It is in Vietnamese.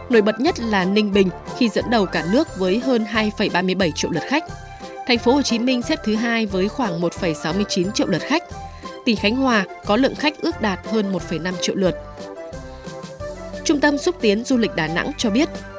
Nổi bật nhất là Ninh Bình khi dẫn đầu cả nước với hơn 2,37 triệu lượt khách. Thành phố Hồ Chí Minh xếp thứ 2 với khoảng 1,69 triệu lượt khách. Tỉnh Khánh Hòa có lượng khách ước đạt hơn 1,5 triệu lượt. Trung tâm xúc tiến du lịch Đà Nẵng cho biết,